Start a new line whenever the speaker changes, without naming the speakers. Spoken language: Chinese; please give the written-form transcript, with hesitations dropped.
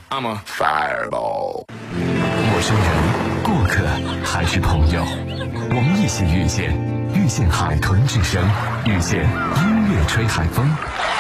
I'm a fireball。
陌生人、过客还是朋友，我们一起遇见，遇见海豚之声，遇见音乐吹海风。